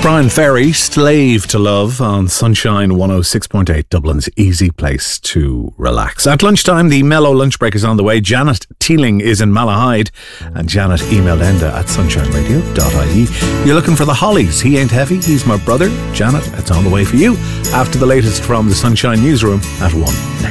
Brian Ferry, Slave to Love on Sunshine 106.8, Dublin's easy place to relax. At lunchtime, the mellow lunch break is on the way. Janet Teeling is in Malahide, and Janet emailed Enda at sunshineradio.ie. You're looking for the Hollies. He Ain't Heavy, He's My Brother. Janet, it's on the way for you after the latest from the Sunshine Newsroom at 1 next.